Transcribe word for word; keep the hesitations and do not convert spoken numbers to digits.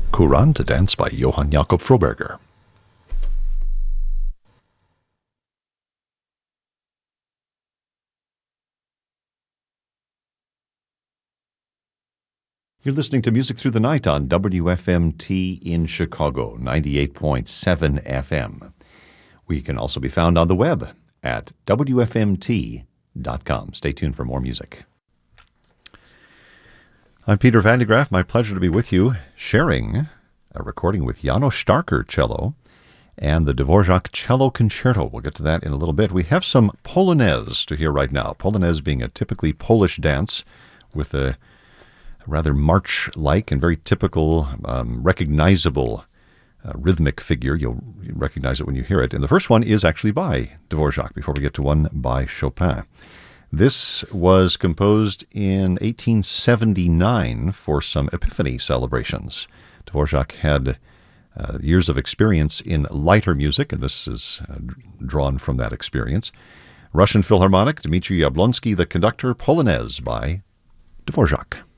Courant, a dance by Johann Jakob Froberger. You're listening to Music Through the Night on W F M T in Chicago, ninety-eight point seven F M. We can also be found on the web at W F M T dot com. Stay tuned for more music. I'm Peter Van de Graaff. My pleasure to be with you, sharing a recording with János Starker cello and the Dvorak Cello Concerto. We'll get to that in a little bit. We have some Polonaise to hear right now. Polonaise being a typically Polish dance with a rather march-like and very typical, um, recognizable uh, rhythmic figure. You'll recognize it when you hear it. And the first one is actually by Dvorak, before we get to one by Chopin. This was composed in eighteen seventy-nine for some Epiphany celebrations. Dvorak had uh, years of experience in lighter music, and this is uh, drawn from that experience. Russian Philharmonic, Dmitry Yablonsky, the conductor, Polonaise by Dvorak.